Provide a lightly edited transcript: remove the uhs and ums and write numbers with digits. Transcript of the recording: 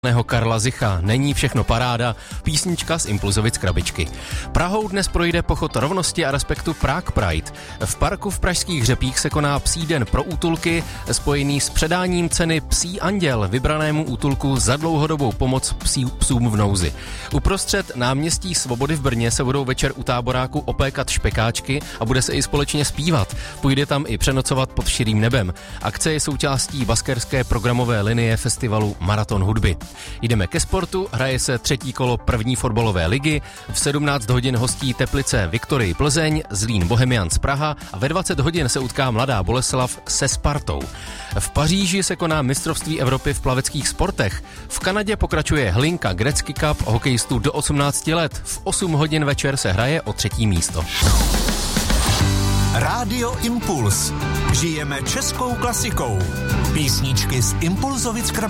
Karla Zicha. Není všechno paráda, písnička z Impulzovic krabičky. Prahou dnes projde pochod rovnosti a respektu Prague Pride. V parku v Pražských Řepích se koná psí den pro útulky, spojený s předáním ceny Psí anděl, vybranému útulku za dlouhodobou pomoc psům v nouzi. Uprostřed náměstí Svobody v Brně se budou večer u táboráku opékat špekáčky a bude se i společně zpívat. Půjde tam i přenocovat pod širým nebem. Akce je součástí baskerské programové linie festivalu Maraton hudby. Jdeme ke sportu, hraje se třetí kolo první fotbalové ligy, v 17 hodin hostí Teplice Viktorii Plzeň, Zlín Bohemians Praha a ve 20 hodin se utká Mladá Boleslav se Spartou. V Paříži se koná mistrovství Evropy v plaveckých sportech. V Kanadě pokračuje Hlinka Gretzky Cup hokejistů do 18 let. V 8 hodin večer se hraje o 3. místo. Rádio Impuls. Žijeme českou klasikou. Písničky z Impulzovic krabičky.